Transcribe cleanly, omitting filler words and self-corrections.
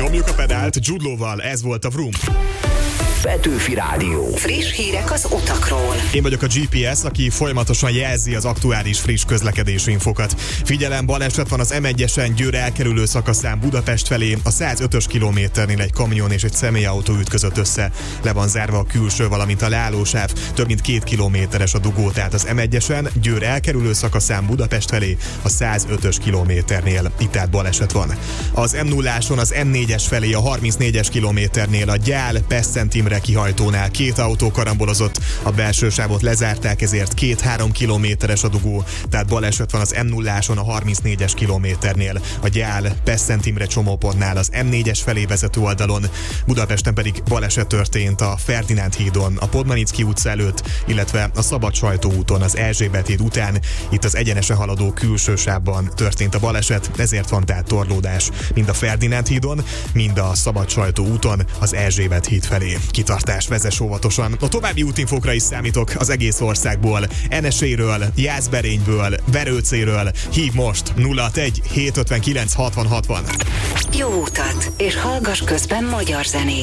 Nyomjuk a pedált, Jude Law-val, ez volt a Vroom. Petőfi Rádió. Friss hírek az utakról. Én vagyok a GPS, aki folyamatosan jelzi az aktuális friss közlekedési infokat. Figyelem, baleset van az M1-esen Győr elkerülő szakaszán Budapest felé. A 105-ös kilométernél egy kamion és egy személyautó ütközött össze. Le van zárva a külső, valamint a leállósáv. Több mint 2 kilométeres a dugó, tehát az M1-esen Győr elkerülő szakaszán Budapest felé a 105-ös kilométernél. Itt tehát baleset van. Az M0-áson az M4-es felé a 34-es kilométernél a Gyál-Pesztent Imre kihajtónál 2 autó karambolozott, a belső sávot lezárták, ezért 2-3 kilométeres a dugó, tehát baleset van az M0-áson a 34-es kilométernél, a Gyál-Pesztent Imre csomópontnál az M4-es felé vezető oldalon, Budapesten pedig baleset történt a Ferdinánd hídon, a Podmanicki utca előtt, illetve a Szabadsajtó úton az Erzsébet híd után. Itt az egyenesen haladó külső sávban történt a baleset, ezért van tehát torlódás mind a Ferdinánd hídon, mind a Szabadsajtó úton az Erzsébet híd felé. Kitartás, vezess óvatosan. A további útinfókra is számítok az egész országból. Eneséről, Jászberényből, Verőcéről. Hív most 061 759 60 60. Jó utat, és hallgass közben magyar zenét.